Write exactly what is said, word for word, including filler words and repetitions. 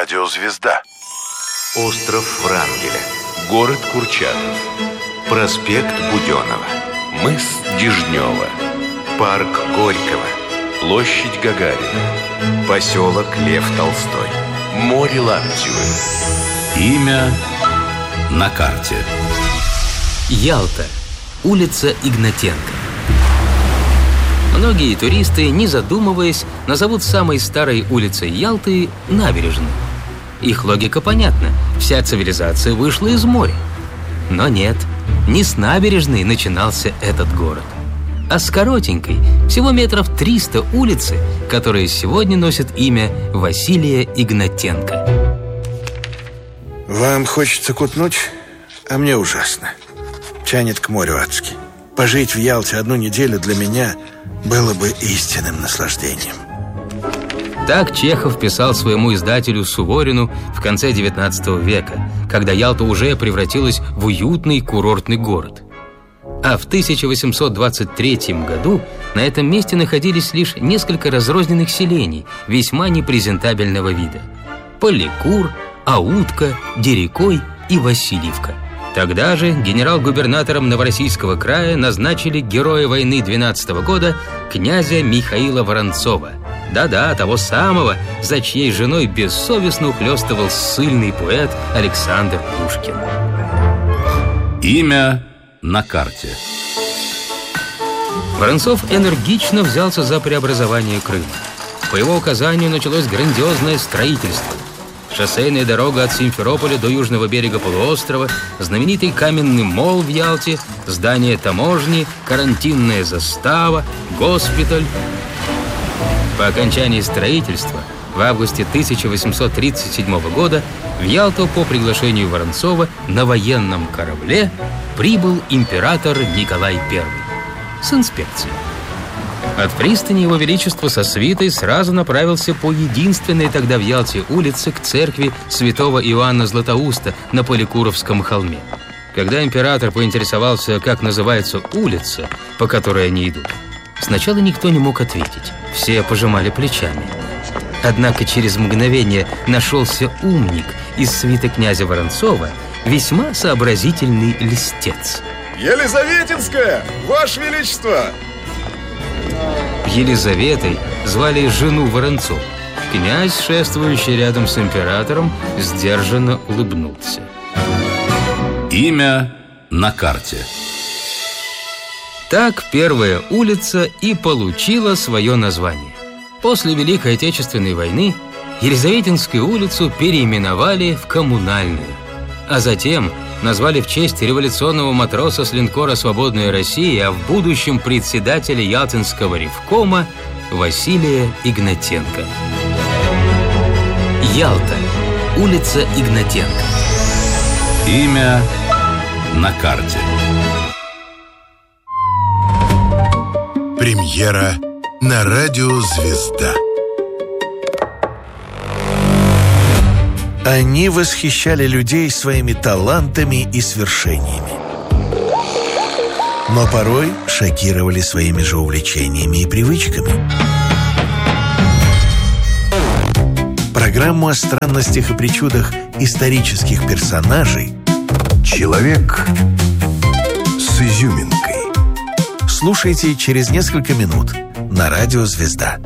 радио «Звезда». Остров Врангеля, Город Курчатов, проспект Буденова, мыс Дежнева, парк Горького, площадь Гагарина, поселок Лев Толстой, море Лаптевы. Имя на карте. Ялта. Улица Игнатенко. Многие туристы, не задумываясь, назовут самой старой улицей Ялты набережную. Их логика понятна. Вся цивилизация вышла из моря. Но нет, не с набережной начинался этот город, а с коротенькой, всего метров триста улицы, которая сегодня носит имя Василия Игнатенко. Вам хочется кутнуть, а мне ужасно. Тянет к морю адски. Пожить в Ялте одну неделю для меня было бы истинным наслаждением. Так Чехов писал своему издателю Суворину в конце девятнадцатого века, когда Ялта уже превратилась в уютный курортный город. А в тысяча восемьсот двадцать третьем году на этом месте находились лишь несколько разрозненных селений весьма непрезентабельного вида: Поликур, Аутка, Дерекой и Васильевка. Тогда же генерал-губернатором Новороссийского края назначили героя войны двенадцатого года князя Михаила Воронцова. Да-да, того самого, за чьей женой бессовестно ухлёстывал ссыльный поэт Александр Пушкин. Имя на карте. Воронцов энергично взялся за преобразование Крыма. По его указанию началось грандиозное строительство. Шоссейная дорога от Симферополя до южного берега полуострова, знаменитый каменный мол в Ялте, здание таможни, карантинная застава, госпиталь. По окончании строительства в августе тысяча восемьсот тридцать седьмого года в Ялту по приглашению Воронцова на военном корабле прибыл император Николай Первый с инспекцией. От пристани его величество со свитой сразу направился по единственной тогда в Ялте улице к церкви святого Иоанна Златоуста на Поликуровском холме. Когда император поинтересовался, как называется улица, по которой они идут, сначала никто не мог ответить. Все пожимали плечами. Однако через мгновение нашелся умник из свиты князя Воронцова, весьма сообразительный льстец. Елизаветинская, Ваше Величество! Елизаветой звали жену Воронцова. Князь, шествующий рядом с императором, сдержанно улыбнулся. Имя на карте. Так первая улица и получила свое название. После Великой Отечественной войны Елизаветинскую улицу переименовали в Коммунальную, а затем назвали в честь революционного матроса с линкора «Свободная Россия», а в будущем председателя Ялтинского ревкома Василия Игнатенко. Ялта. Улица Игнатенко. Имя на карте. Премьера на радио «Звезда». Они восхищали людей своими талантами и свершениями, но порой шокировали своими же увлечениями и привычками. Программу о странностях и причудах исторических персонажей Человек с изюминкой. слушайте через несколько минут на радио «Звезда».